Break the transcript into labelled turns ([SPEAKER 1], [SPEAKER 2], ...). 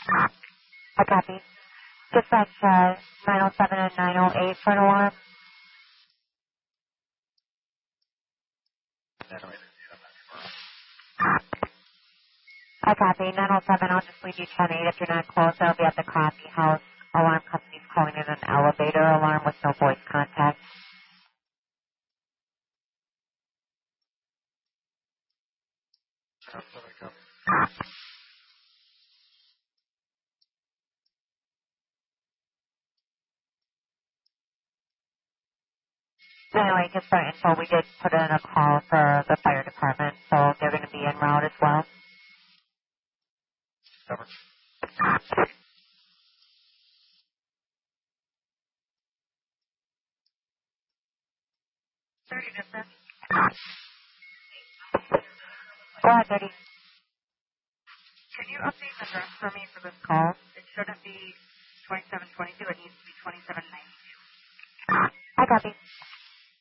[SPEAKER 1] I copy. Dispatch 907 and 908 for an alarm. I copy. 907, I'll just leave you 10-8 if you're not close. I'll be at the coffee house. Alarm company's calling in an elevator alarm with no voice contact. Anyway, just for info, we did put in a call for the fire department, so they're going to be en route as well.
[SPEAKER 2] Cover.
[SPEAKER 1] 30 distance. Go ahead, 30. Can you update the address for me for this call? It shouldn't be 2722. It needs to be 2792. I copy.